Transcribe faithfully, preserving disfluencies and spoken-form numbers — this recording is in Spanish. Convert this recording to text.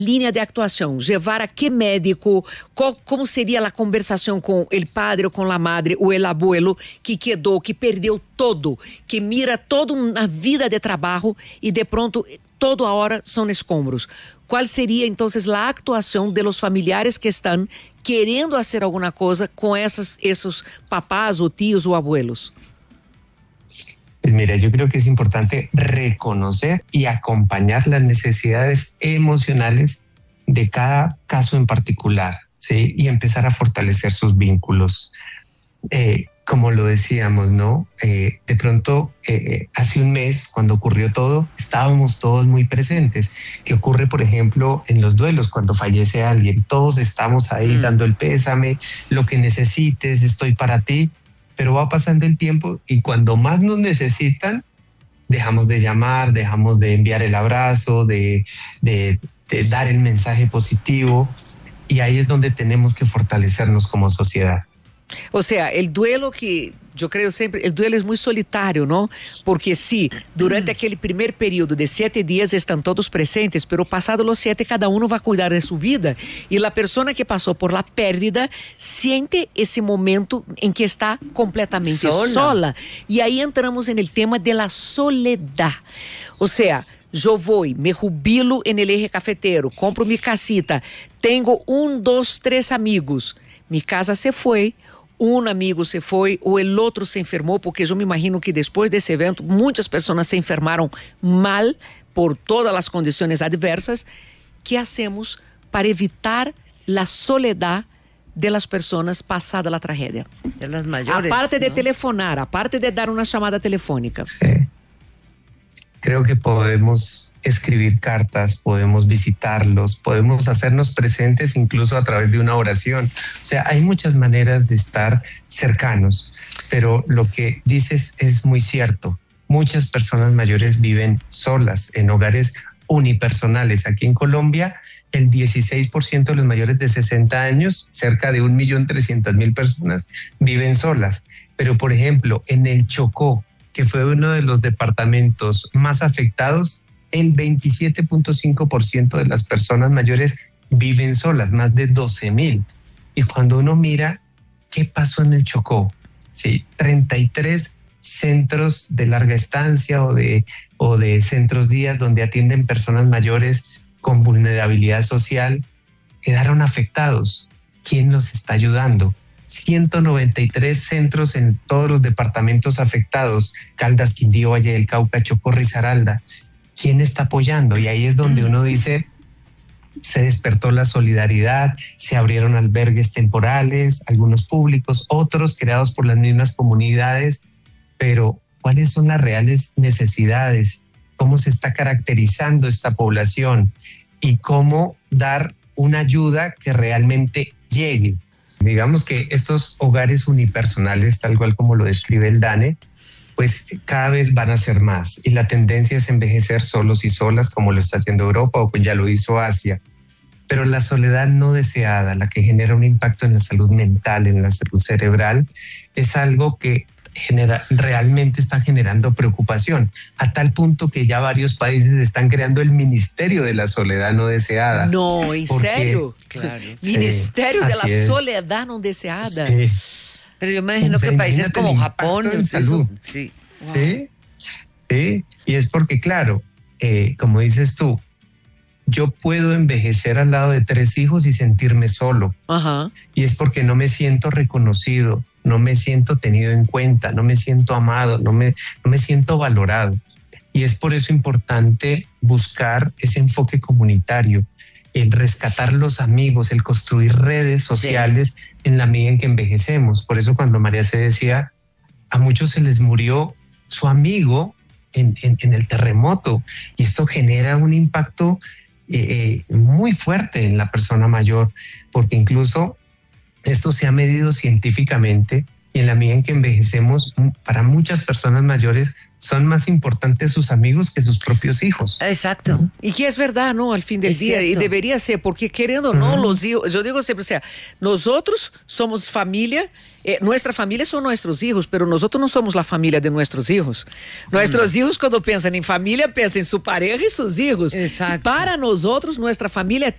linha de actuação, levar a que médico, qual, como seria a conversação com o padre ou com a madre ou o abuelo que quedou, que perdeu todo, que mira toda uma vida de trabalho e de pronto toda a hora são escombros. Qual seria então a actuação de los familiares que estão querendo fazer alguma coisa com essas, esses papás ou tios ou abuelos? Pues mira, yo creo que es importante reconocer y acompañar las necesidades emocionales de cada caso en particular, ¿sí? Y empezar a fortalecer sus vínculos. Eh, como lo decíamos, ¿no? Eh, de pronto, eh, hace un mes, cuando ocurrió todo, estábamos todos muy presentes. ¿Qué ocurre, por ejemplo, en los duelos cuando fallece alguien? Todos estamos ahí mm. dando el pésame, lo que necesites, estoy para ti. Pero va pasando el tiempo y cuando más nos necesitan, dejamos de llamar, dejamos de enviar el abrazo, de, de, de dar el mensaje positivo, y ahí es donde tenemos que fortalecernos como sociedad. O sea, el duelo que eu creio sempre, o duelo é muito solitário, não? Porque se durante mm. aquele primeiro período de sete dias estão todos presentes, pero passado os sete cada um vai cuidar de sua vida e a pessoa que passou por la pérdida sente esse momento em que está completamente sola. sola. E aí entramos no tema de la soledad. O sea, eu vou, me jubilo en el eje cafetero, compro mi casita, tenho um, dois, três amigos, mi casa se foi, um amigo se foi ou o outro se enfermou, porque eu me imagino que depois desse evento muitas pessoas se enfermaram mal por todas as condições adversas. Que hacemos para evitar a soledad de las pessoas passada a tragédia? De las mayores, aparte de ¿no? telefonar, aparte de dar uma chamada telefônica. Sí. Creo que podemos escribir cartas, podemos visitarlos, podemos hacernos presentes incluso a través de una oración. O sea, hay muchas maneras de estar cercanos, pero lo que dices es muy cierto. Muchas personas mayores viven solas en hogares unipersonales. Aquí en Colombia, el dieciséis por ciento de los mayores de sesenta años, cerca de un millón trescientas mil personas, viven solas. Pero, por ejemplo, en el Chocó, que fue uno de los departamentos más afectados, el veintisiete punto cinco por ciento de las personas mayores viven solas, más de doce mil. Y cuando uno mira qué pasó en el Chocó, sí, treinta y tres centros de larga estancia o de, o de centros días donde atienden personas mayores con vulnerabilidad social quedaron afectados. ¿Quién los está ayudando? ciento noventa y tres centros en todos los departamentos afectados, Caldas, Quindío, Valle del Cauca, Chocó, Risaralda. ¿Quién está apoyando? Y ahí es donde uno dice, se despertó la solidaridad, se abrieron albergues temporales, algunos públicos, otros creados por las mismas comunidades, pero ¿cuáles son las reales necesidades? ¿Cómo se está caracterizando esta población? Y cómo dar una ayuda que realmente llegue. Digamos que estos hogares unipersonales, tal cual como lo describe el DANE, pues cada vez van a ser más y la tendencia es envejecer solos y solas como lo está haciendo Europa o pues ya lo hizo Asia. Pero la soledad no deseada, la que genera un impacto en la salud mental, en la salud cerebral, es algo que genera, realmente está generando preocupación, a tal punto que ya varios países están creando el Ministerio de la Soledad No Deseada. No, ¿en porque, serio? Claro. Ministerio sí, de la es. Soledad No Deseada. Sí. Pero yo me imagino que países como Japón, en salud. Sí. Wow. Sí, sí, y es porque claro, eh, como dices tú, yo puedo envejecer al lado de tres hijos y sentirme solo. Ajá. Y es porque no me siento reconocido, no me siento tenido en cuenta, no me siento amado, no me, no me siento valorado. Y es por eso importante buscar ese enfoque comunitario, el rescatar los amigos, el construir redes sociales sí. en la medida en que envejecemos. Por eso cuando María se decía, a muchos se les murió su amigo en, en, en el terremoto y esto genera un impacto eh, muy fuerte en la persona mayor, porque incluso esto se ha medido científicamente Y en la medida en que envejecemos, para muchas personas mayores son más importantes sus amigos que sus propios hijos. Exacto. ¿No? Y que es verdad, ¿no? Al fin del es día. cierto. Y debería ser, porque queriendo o no, uh-huh. los hijos, yo digo siempre, o sea, nosotros somos familia, eh, nuestra familia son nuestros hijos, pero nosotros no somos la familia de nuestros hijos. Nuestros uh-huh. hijos, cuando piensan en familia, piensan en su pareja y sus hijos. Exacto. Y para nosotros, nuestra familia